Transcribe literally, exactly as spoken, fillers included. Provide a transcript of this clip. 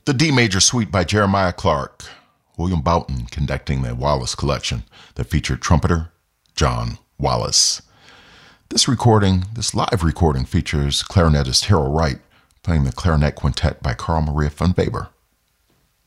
The D Major Suite by Jeremiah Clark. William Boughton conducting the Wallace Collection that featured trumpeter John Wallace. This recording, this live recording, features clarinetist Harold Wright playing the clarinet quintet by Carl Maria von Weber.